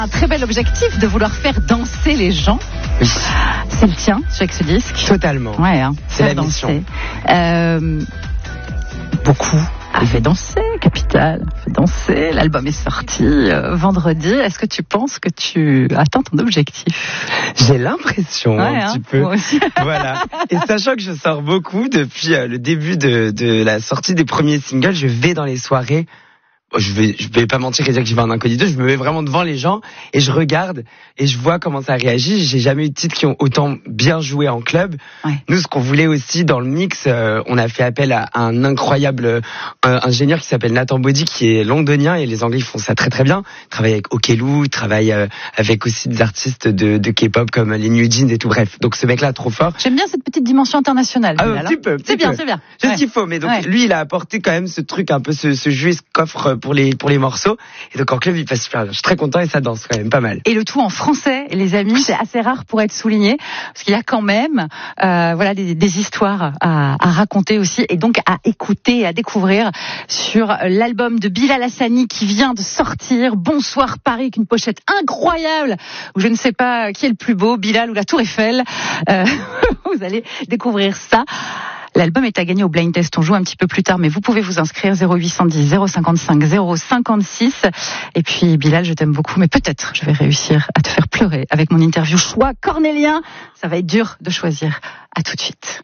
Un très bel objectif de vouloir faire danser les gens. Oui. C'est le tien, avec ce disque. Totalement. Ouais, hein, c'est la danser. mission. Beaucoup a fait danser, Capital. A fait danser. L'album est sorti vendredi. Est-ce que tu penses que tu atteins ton objectif? J'ai l'impression un petit peu. Moi aussi. Voilà. Et sachant que je sors beaucoup depuis le début de la sortie des premiers singles, je vais dans les soirées. Je vais pas mentir et dire que j'y vais en incognito, je me mets vraiment devant les gens et je regarde et je vois comment ça réagit. J'ai jamais eu de titres qui ont autant bien joué en club. Ouais. Nous, ce qu'on voulait aussi dans le mix, on a fait appel à un incroyable ingénieur qui s'appelle Nathan Body, qui est londonien, et les Anglais ils font ça très très bien. Il travaille avec Okelou, il travaille avec aussi des artistes de K-pop comme les New Jeans et tout. Bref, donc ce mec-là trop fort. J'aime bien cette petite dimension internationale. Ah, un petit peu. C'est bien, c'est bien. Juste qu'il faut, mais donc lui, il a apporté quand même ce truc un peu, ce jeu et ce coffre pour les morceaux. Et donc en club, il passe super bien. Je suis très content et ça danse quand même pas mal. Et le tout en français, les amis, c'est assez rare pour être souligné, parce qu'il y a quand même, voilà, des histoires à raconter aussi, et donc à écouter et à découvrir sur l'album de Bilal Hassani qui vient de sortir, Bonsoir Paris, avec une pochette incroyable, où je ne sais pas qui est le plus beau, Bilal ou la Tour Eiffel. Vous allez découvrir ça. L'album est à gagner au Blind Test. On joue un petit peu plus tard, mais vous pouvez vous inscrire 0810 055 056. Et puis, Bilal, je t'aime beaucoup, mais peut-être je vais réussir à te faire pleurer avec mon interview choix cornélien. Ça va être dur de choisir. À tout de suite.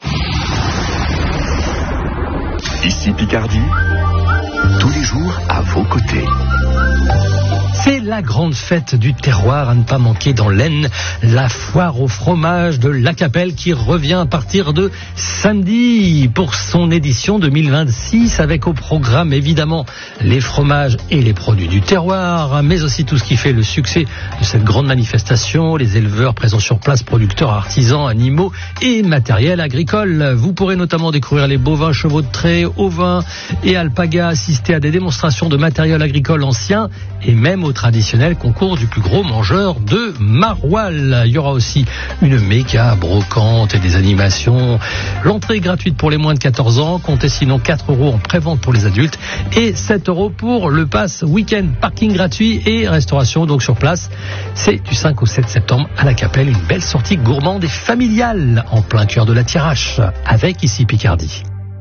Ici Picardie, tous les jours à vos côtés. C'est la grande fête du terroir à ne pas manquer dans l'Aisne, la foire au fromage de La Capelle qui revient à partir de samedi pour son édition 2026, avec au programme évidemment les fromages et les produits du terroir, mais aussi tout ce qui fait le succès de cette grande manifestation, les éleveurs présents sur place, producteurs, artisans, animaux et matériel agricole. Vous pourrez notamment découvrir les bovins, chevaux de trait, ovins et alpagas, assister à des démonstrations de matériel agricole ancien et même au traditionnel concours du plus gros mangeur de maroilles. Il y aura aussi une méga brocante et des animations. L'entrée est gratuite pour les moins de 14 ans. Comptez sinon 4 € en prévente pour les adultes et 7 € pour le pass week-end. Parking gratuit et restauration donc sur place. C'est du 5 au 7 septembre à La Capelle. Une belle sortie gourmande et familiale en plein cœur de la Thiérache avec Ici Picardie.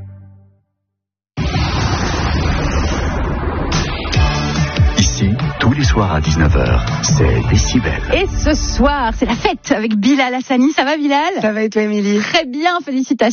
Tous les soirs à 19h, c'est Décibel. Et ce soir, c'est la fête avec Bilal Hassani. Ça va, Bilal? Ça va et toi, Émilie? Très bien, félicitations.